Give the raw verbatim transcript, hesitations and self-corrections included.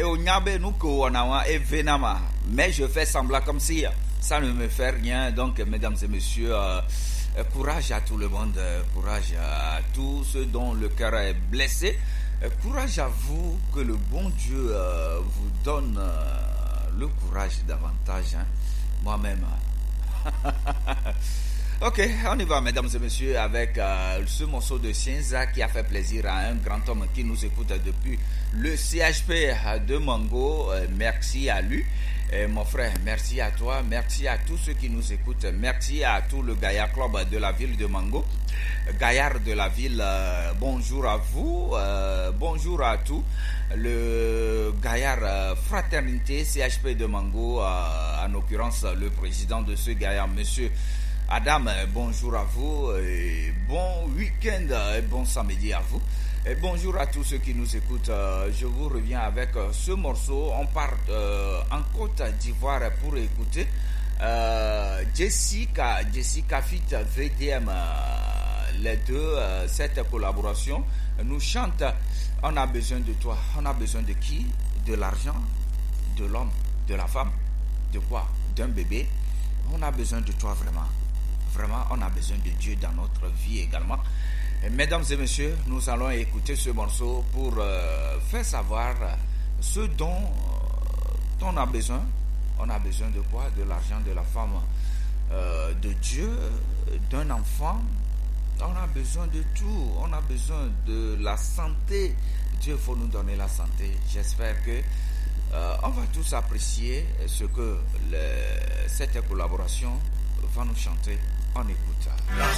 mais je fais semblant comme si ça ne me fait rien. Donc, mesdames et messieurs, euh, courage à tout le monde, euh, courage à tous ceux dont le cœur est blessé. Euh, courage à vous, que le bon Dieu euh, vous donne euh, le courage davantage. Hein. Moi-même. Ok, on y va, mesdames et messieurs, avec euh, ce morceau de Cienza qui a fait plaisir à un grand homme qui nous écoute depuis le C H P de Mango. Euh, merci à lui. Et mon frère, merci à toi, merci à tous ceux qui nous écoutent, merci à tout le Gaillard Club de la ville de Mango. Gaillard de la ville, euh, bonjour à vous, euh, bonjour à tous. Le Gaillard euh, Fraternité C H P de Mango, euh, en l'occurrence le président de ce Gaillard, monsieur Adam, bonjour à vous, et bon week-end et bon samedi à vous. Et bonjour à tous ceux qui nous écoutent. Je vous reviens avec ce morceau. On part euh, en Côte d'Ivoire pour écouter euh, Jessica, Jessica Fit V D M. Les deux, euh, cette collaboration nous chante. On a besoin de toi. On a besoin de qui? De l'argent, de l'homme, de la femme, de quoi? D'un bébé. On a besoin de toi vraiment. Vraiment, on a besoin de Dieu dans notre vie également. Et mesdames et messieurs, nous allons écouter ce morceau pour euh, faire savoir ce dont euh, on a besoin. On a besoin de quoi? De l'argent, de la femme, euh, de Dieu, d'un enfant. On a besoin de tout. On a besoin de la santé. Dieu faut nous donner la santé. J'espère que euh, on va tous apprécier ce que le, cette collaboration va nous chanter. On écoute. La